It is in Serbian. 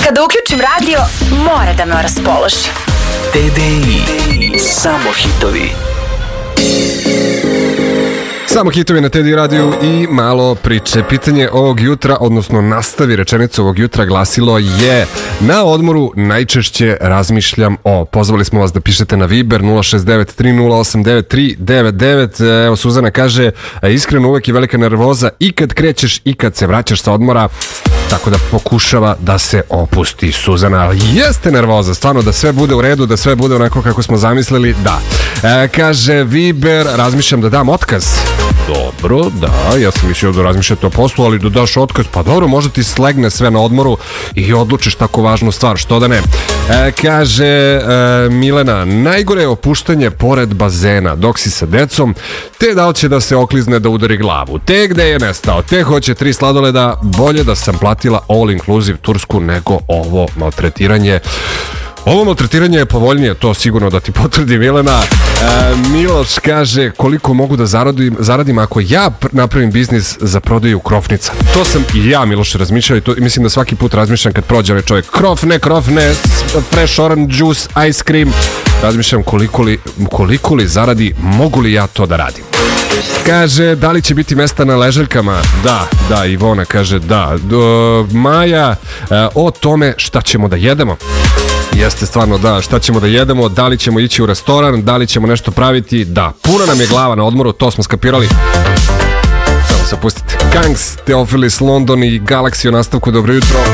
Kada uključim radio, mora da me raspoloži. TDI, samo hitovi. Samo hitovi na TDI radiju i malo priče. Pitanje ovog jutra, odnosno nastavi rečenicu ovog jutra glasilo je: na odmoru najčešće razmišljam o. Pozvali smo vas da pišete na Viber 069-3089-399. Evo, Suzana kaže: iskreno uvek je velika nervoza i kad krećeš i kad se vraćaš sa odmora, tako da pokušava da se opusti. Suzana, ali jeste nervoza, stvarno, da sve bude u redu, da sve bude onako kako smo zamislili, da. Kaže Viber: razmišljam da dam otkaz. Dobro, da, ja sam mislio da razmišljate o poslu, ali da daš otkaz, pa dobro, možda ti slegne sve na odmoru i odlučiš tako važnu stvar, što da ne. Kaže Milena: najgore je opuštanje pored bazena dok si sa decom, te da li će da se oklizne da udari glavu, te gde je nestao, te hoće 3 sladoleda, bolje da sam platila all inclusive Tursku nego ovo maltretiranje. Ovo maltretiranje je povoljnije, to sigurno da ti potvrdi Milena. Miloš kaže: koliko mogu da zaradim ako ja napravim biznis za prodaju krofnica. To sam i ja, Miloš, razmišljao i to mislim da svaki put razmišljam kad prođe onaj čovjek: krofne, fresh orange juice, ice cream. Razmišljam koliko li zaradi, mogu li ja to da radim. Kaže: da li će biti mesta na ležaljkama? Da, Ivona kaže da. Maja: o tome šta ćemo da jedemo. Jeste, stvarno, da, šta ćemo da jedemo, da li ćemo ići u restoran, da li ćemo nešto praviti, da, puna nam je glava na odmoru, to smo skapirali. Samo se pustite. Gangs, Teofilis, London i Galaxy u nastavku, dobro jutro.